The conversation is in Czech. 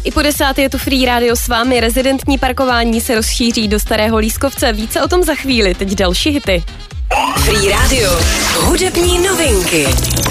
I po 10. je tu Free Radio s vámi. Rezidentní parkování se rozšíří do Starého Lískovce. Více o tom za chvíli. Teď další hity. Free Radio. Hudební novinky.